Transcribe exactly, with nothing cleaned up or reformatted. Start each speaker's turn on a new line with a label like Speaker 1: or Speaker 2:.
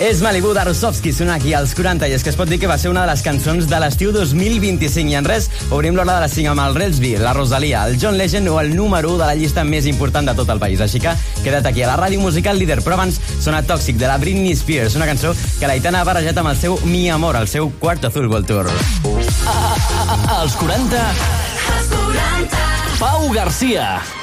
Speaker 1: És Malibu d'Arosovski, sonant aquí als quaranta, i és que es pot dir que va ser una de les cançons de l'estiu dos mil vint-i-cinc. I en res, obrim l'hora de les cinc amb el Relsby, la Rosalia, el John Legend o el número u de la llista més important de tot el país. Així que queda't aquí a la ràdio musical líder. Però abans sona Toxic, de la Britney Spears, una cançó que l'Aitana ha barrejat amb el seu Mi Amor, el seu Cuarto Azul World Tour.
Speaker 2: Als quaranta... Als quaranta... Pau Garcia.